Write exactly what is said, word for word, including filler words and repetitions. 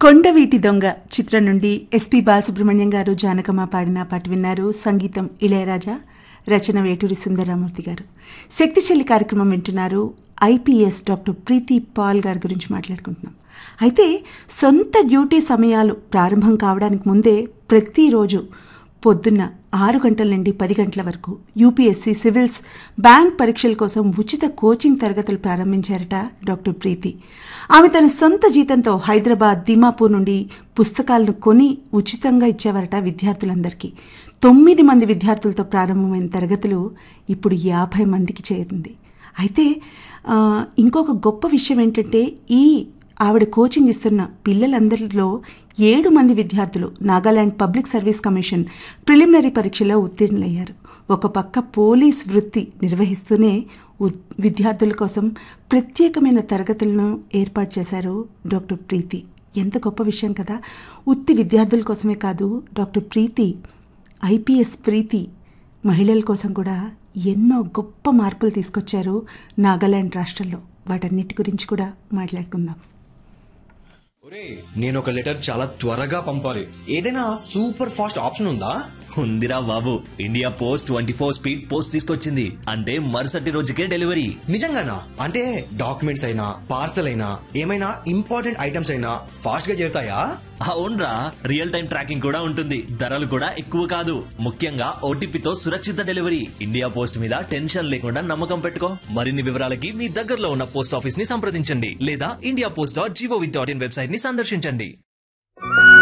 కొండవీటి దొంగ చిత్రం నుండి ఎస్పి బాలసుబ్రహ్మణ్యం గారు జానకమ్మ పాడిన పాట విన్నారు. సంగీతం ఇళయరాజా, రచన వేటూరి సుందరరామూర్తి గారు. శక్తిశైలి కార్యక్రమం వింటున్నారు. ఐపీఎస్ డాక్టర్ ప్రీతి పాల్ గారి గురించి మాట్లాడుకుంటున్నాం. అయితే సొంత డ్యూటీ సమయాలు ప్రారంభం కావడానికి ముందే ప్రతిరోజు పొద్దున్న ఆరు గంటల నుండి పది గంటల వరకు యూపీఎస్సీ, సివిల్స్, బ్యాంక్ పరీక్షల కోసం ఉచిత కోచింగ్ తరగతులు ప్రారంభించారట డాక్టర్ ప్రీతి. ఆమె తన సొంత జీతంతో హైదరాబాద్, దిమాపూర్ నుండి పుస్తకాలను కొని ఉచితంగా ఇచ్చేవారట విద్యార్థులందరికీ. తొమ్మిది మంది విద్యార్థులతో ప్రారంభమైన తరగతులు ఇప్పుడు యాభై మందికి చేరింది. అయితే ఇంకొక గొప్ప విషయం ఏంటంటే, ఈ ఆవిడ కోచింగ్ ఇస్తున్న పిల్లలందరిలో ఏడు మంది విద్యార్థులు Nagaland public service commission preliminary పరీక్షలో ఉత్తీర్ణులయ్యారు. ఒక పక్క పోలీస్ వృత్తి నిర్వహిస్తూనే విద్యార్థుల కోసం ప్రత్యేకమైన తరగతులను ఏర్పాటు చేశారు డాక్టర్ ప్రీతి. ఎంత గొప్ప విషయం కదా. ఉత్తి విద్యార్థుల కోసమే కాదు, డాక్టర్ ప్రీతి ఐపీఎస్ ప్రీతి మహిళల కోసం కూడా ఎన్నో గొప్ప మార్పులు తీసుకొచ్చారు నాగాలాండ్ రాష్ట్రంలో. వాటన్నిటి గురించి కూడా మాట్లాడుకుందాం. నేను ఒక లెటర్ చాలా త్వరగా పంపాలి. ఏదైనా సూపర్ ఫాస్ట్ ఆప్షన్ ఉందా? ఉందిరా బాబు, India post twenty four speed post తీసుకొచ్చింది. అంటే మరుసటి రోజుకే డెలివరీ. నిజంగానా? అంటే డాక్యుమెంట్స్ అయినా, పార్సల్ అయినా, ఏమైనా ఇంపార్టెంట్ ఐటమ్స్ అయినా ఫాస్ట్ గా చేరుతాయా? అవునరా, రియల్ టైం ట్రాకింగ్ కూడా ఉంటుంది. ధరలు కూడా ఎక్కువ కాదు. ముఖ్యంగా ఓటీపీతో సురక్షిత డెలివరీ. ఇండియా పోస్ట్ మీద టెన్షన్ లేకుండా నమ్మకం పెట్టుకో. మరిన్ని వివరాలకి మీ దగ్గరలో ఉన్న పోస్ట్ ఆఫీస్ ని సంప్రదించండి లేదా India post dot GOV dot in website ని సందర్శించండి.